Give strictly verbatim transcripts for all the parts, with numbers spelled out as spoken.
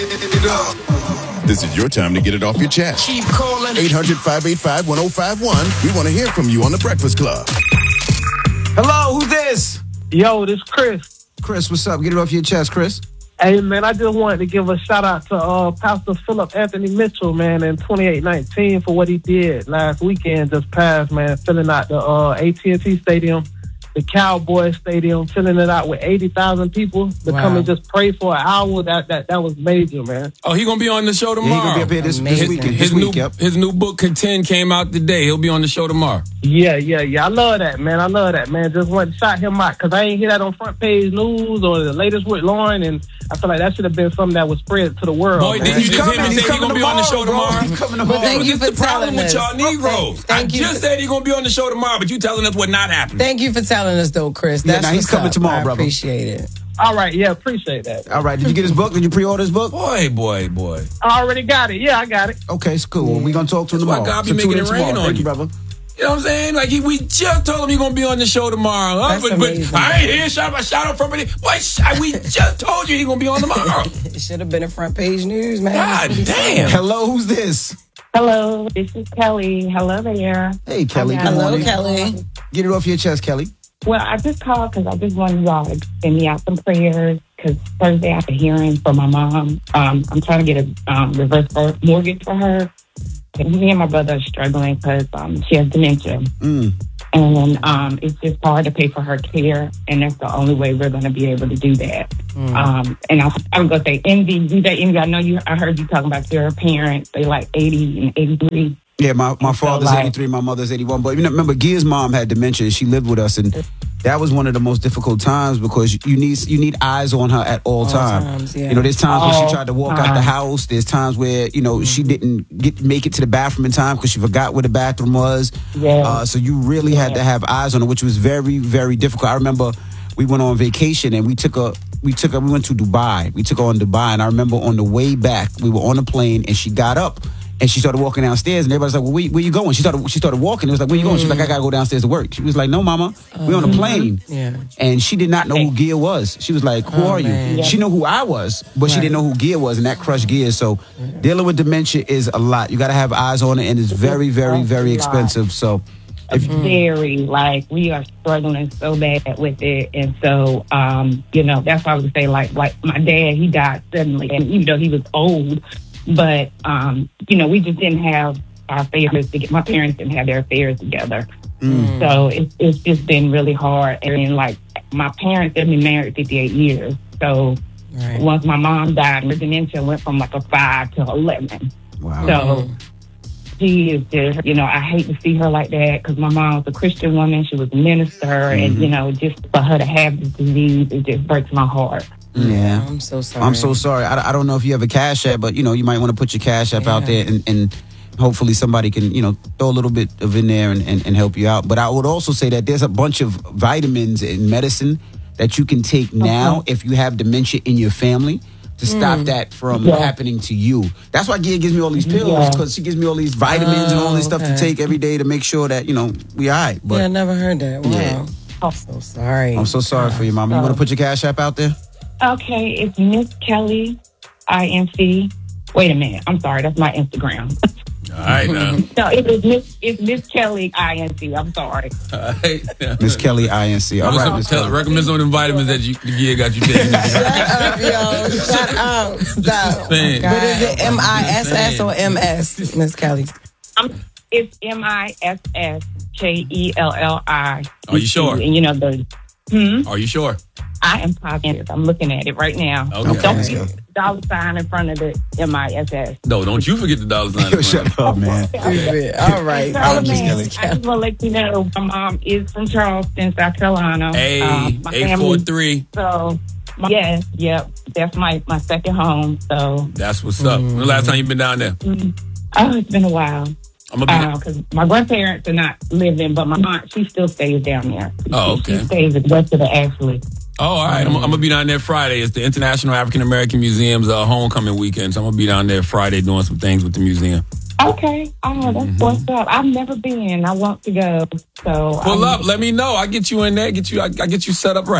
This is your time to get it off your chest. Keep calling. eight hundred, five eight five, one oh five one. We want to hear from you on The Breakfast Club. Hello, who's this? Yo, this Chris. Chris, what's up? Get it off your chest, Chris. Hey, man, I just wanted to give a shout out to uh, Pastor Philip Anthony Mitchell, man, in twenty-eight nineteen for what he did last weekend, just passed, man, filling out the uh, A T and T Stadium, the Cowboys Stadium, filling it out with eighty thousand people to Wow. come and just pray for an hour. That that that was major, man. Oh, he gonna be on the show tomorrow. Yeah, he gonna be up here this, this Amazing. weekend. His This week, new yep. his new book Contend came out today. He'll be on the show tomorrow. Yeah, yeah, yeah. I love that, man. I love that, man. Just want to shout him out because I ain't hear that on front page news or the latest with Lauren, and I feel like that should have been something that was spread to the world. Boy, man. did you just coming, hear me he's say he coming gonna be on the show tomorrow, bro. tomorrow? He's coming tomorrow. Thank you This for the problem telling with us. y'all Negroes. Thank I you. just said he gonna be on the show tomorrow, but you telling us what not happening. Thank you for telling us, though, Chris. Yeah, That's nah, he's what's coming up. tomorrow, I brother. appreciate it. All right, yeah, appreciate that. All right, did you get his book? Did you pre-order his book? Boy, boy, boy. I already got it. Yeah, I got it. Okay, it's cool. We're going to talk to him That's why tomorrow. God be So tune making in it rain tomorrow. on Thank you. brother. You know what I'm saying? Like he, we just told him he gonna be on the show tomorrow. Huh? That's But, but amazing. I ain't hear shout out shout out from it. Boy, sh- we just told you he gonna be on tomorrow. It should have been a front page news, man. God That's what he damn. said. Hello, who's this? Hello, this is Kelly. Hello there. Hey, Kelly. Hi, Good guys. Hello, morning. Kelly. Get it off your chest, Kelly. Well, I just called because I just wanted y'all to send me out some prayers because Thursday after hearing from my mom, um, I'm trying to get a um, reverse mortgage for her. And me and my brother are struggling because um, she has dementia. Mm. And um, it's just hard to pay for her care, and that's the only way we're going to be able to do that. Mm. Um, and I, I'm going to say, Envy, you say Envy, I know you. I heard you talking about your parents. They like eighty and eighty-three. Yeah, my, my And so, father's like- eighty-three, my mother's eighty-one. But you know, remember, Gia's mom had dementia. She lived with us, and that was one of the most difficult times because you need you need eyes on her at all, All time. times, yeah. You know, there's times when All she tried to walk out the time. house. There's times where you know she didn't get make it to the bathroom in time because she forgot where the bathroom was. Yeah. Uh, so you really had to have eyes on her, which was very very difficult. I remember we went on vacation and we took a we took a, we went to Dubai. We took her on Dubai, and I remember on the way back we were on a plane and she got up. And she started walking downstairs, and everybody's like, "Well, where, where you going?" She started. She started walking. It was like, "Where you going?" She's like, "I gotta go downstairs to work." She was like, "No, Mama, we're on a plane." Yeah. And she did not know who Gia was. She was like, "Who Oh, are you?" man. She knew who I was, but she Right. didn't know who Gia was, and that crushed Gia. So dealing with dementia is a lot. You got to have eyes on it, and it's very, very, very expensive. So if Very, like, we are struggling so bad with it. And so, um, you know, that's why I would say, like, like my dad, he died suddenly. And even though he was old, but, um, you know, we just didn't have our affairs together. My parents didn't have their affairs together. So it's, it's just been really hard. And then, like, my parents, they've been married fifty-eight years. So Right. once my mom died, her dementia went from like a five to eleven. wow, So she is just, you know, I hate to see her like that because my mom was a Christian woman. She was a minister. And, you know, just for her to have this disease, it just breaks my heart. yeah. I'm so sorry. I'm so sorry. I, I don't know if you have a cash app, but you know, you might want to put your cash app out Yeah. there and, and hopefully somebody can, you know, throw a little bit of in there and, and, and help you out. But I would also say that there's a bunch of vitamins and medicine that you can take now if you have dementia in your family to stop that from Yeah. happening to you. That's why Gia gives me all these pills Yeah. because she gives me all these vitamins and all this Oh, stuff to okay. take every day to make sure that, you know, we all right. But Yeah, I never heard that. Wow. Yeah. I'm so sorry. I'm so sorry for you, Mama. You want to put your cash app out there? Okay, it's Miss Kelly, I N C. Wait a minute. I'm sorry. That's my Instagram. All right now. No, it is Miss, it's Miss Kelly, I N C. I'm sorry. All right now. Miss Kelly, I N C. All right, Miss Tell, Kelly. recommend some of them vitamins that you yeah, got you taking. Shut up, yo. Shut up. Stop. Saying. What is it? M I S S or M S, Miss Kelly? I'm, it's M I S S K E L L I. Are you sure? And you know, the, hmm? Are you sure? I am positive. I'm looking at it right now. Okay. Don't Let's forget go. the dollar sign in front of the M I S S. No, don't you forget the dollar sign. Yo, shut up, man. All right. All right, Thank you, man. Miss I just want to let you know my mom is from Charleston, South Carolina. Hey, Um, my eight family- four three. So, my, yes, yep. That's my, my second home. So, That's what's up. When the last time you been down there? oh, it's been a while. I'm gonna be. Because my grandparents are not living, but my aunt, she still stays down there. Oh, She- okay. She stays at west of the Ashley. Oh, all right. I'm, I'm gonna be down there Friday. It's the International African American Museum's uh, homecoming weekend, so I'm gonna be down there Friday doing some things with the museum. Okay. Oh, that's what's up. I've never been. I want to go. So Pull I'm- up. Let me know. I get you in there. Get you. I, I get you set up right.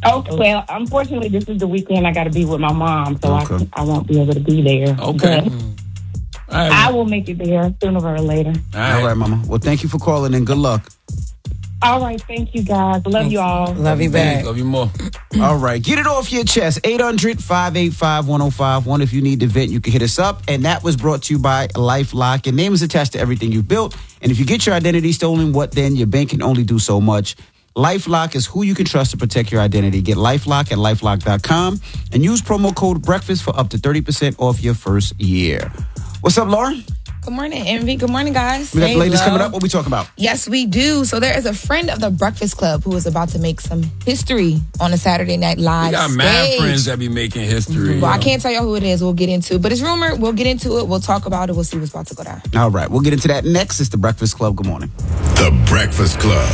Okay. Well, unfortunately, this is the weekend I got to be with my mom, so Okay. I I won't be able to be there. Okay. But All right. I will make it there sooner or later. All right. All right, Mama. Well, thank you for calling and good luck. All right. Thank you, guys. Love you all. Love you back. Love you more. All right. Get it off your chest. eight hundred, five eight five, one oh five one. If you need to vent, you can hit us up. And that was brought to you by LifeLock. Your name is attached to everything you've built. And if you get your identity stolen, what then? Your bank can only do so much. LifeLock is who you can trust to protect your identity. Get LifeLock at lifelock dot com and use promo code BREAKFAST for up to thirty percent off your first year. What's up, Lauren? Good morning, Envy. Good morning, guys. We got the Hey, ladies Lo. coming up. What we talking about? Yes, we do. So there is a friend of the Breakfast Club who is about to make some history on a Saturday Night Live We got stage. mad friends that be making history. Well, I can't tell y'all who it is. We'll get into it. But it's rumored. We'll get into it. We'll talk about it. We'll see what's about to go down. All right. We'll get into that next. It's the Breakfast Club. Good morning. The Breakfast Club.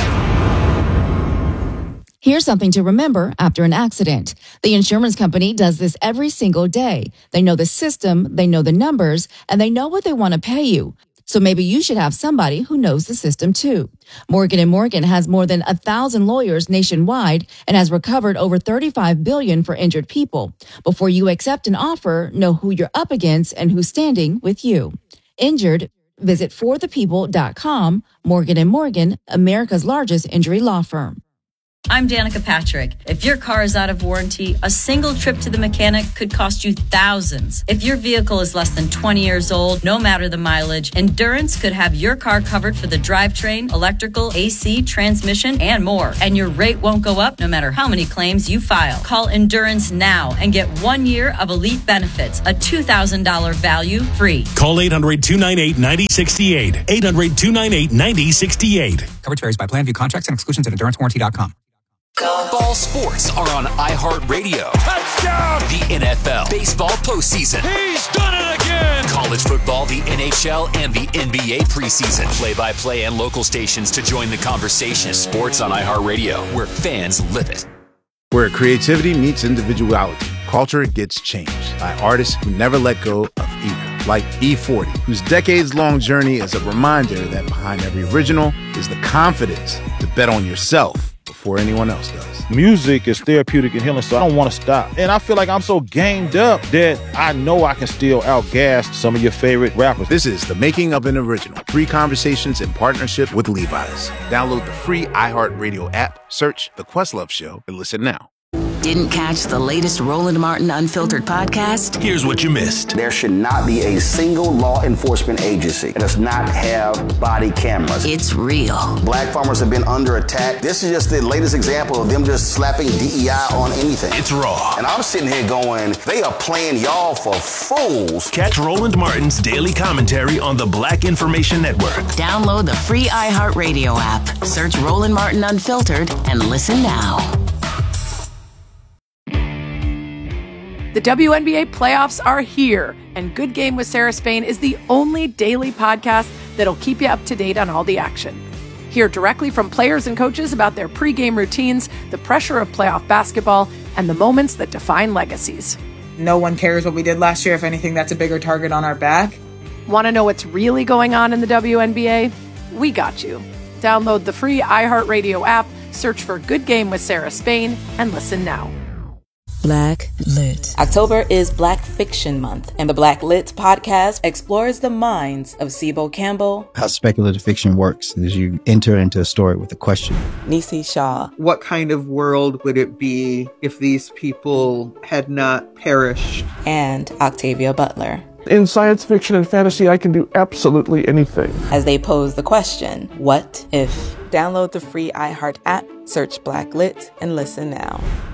Here's something to remember after an accident. The insurance company does this every single day. They know the system, they know the numbers, and they know what they want to pay you. So maybe you should have somebody who knows the system too. Morgan and Morgan has more than a thousand lawyers nationwide and has recovered over thirty-five billion dollars for injured people. Before you accept an offer, know who you're up against and who's standing with you. Injured? Visit for the people dot com. Morgan and Morgan, America's largest injury law firm. I'm Danica Patrick. If your car is out of warranty, a single trip to the mechanic could cost you thousands. If your vehicle is less than twenty years old, no matter the mileage, Endurance could have your car covered for the drivetrain, electrical, A C, transmission, and more. And your rate won't go up no matter how many claims you file. Call Endurance now and get one year of elite benefits, a two thousand dollars value free. Call eight hundred, two nine eight, nine oh six eight. eight hundred, two nine eight, nine oh six eight. Coverage varies by plan. View contracts and exclusions at endurance warranty dot com. Ball sports are on iHeartRadio. Touchdown! The N F L, baseball postseason. He's done it again! College football, the N H L, and the N B A preseason. Play-by-play and local stations to join the conversation. Sports on iHeartRadio, where fans live it. Where creativity meets individuality, culture gets changed by artists who never let go of either. Like E forty, whose decades-long journey is a reminder that behind every original is the confidence to bet on yourself before anyone else does. Music is therapeutic and healing, so I don't want to stop. And I feel like I'm so gamed up that I know I can still outgas some of your favorite rappers. This is The Making of an Original. Free conversations in partnership with Levi's. Download the free iHeartRadio app, search The Questlove Show, and listen now. Didn't catch the latest Roland Martin Unfiltered podcast? Here's what you missed. There should not be a single law enforcement agency that does not have body cameras. It's real. Black farmers have been under attack. This is just the latest example of them just slapping D E I on anything. It's raw. And I'm sitting here going, they are playing y'all for fools. Catch Roland Martin's daily commentary on the Black Information Network. Download the free iHeartRadio app. Search Roland Martin Unfiltered and listen now. The W N B A playoffs are here, and Good Game with Sarah Spain is the only daily podcast that'll keep you up to date on all the action. Hear directly from players and coaches about their pregame routines, the pressure of playoff basketball, and the moments that define legacies. No one cares what we did last year. If anything, that's a bigger target on our back. Want to know what's really going on in the W N B A? We got you. Download the free iHeartRadio app, search for Good Game with Sarah Spain, and listen now. Black Lit. October is Black Fiction Month, and the Black Lit podcast explores the minds of Sibo Campbell. How speculative fiction works is you enter into a story with a question. Nisi Shaw. What kind of world would it be if these people had not perished? And Octavia Butler. In science fiction and fantasy, I can do absolutely anything. As they pose the question, what if? Download the free iHeart app, search Black Lit, and listen now.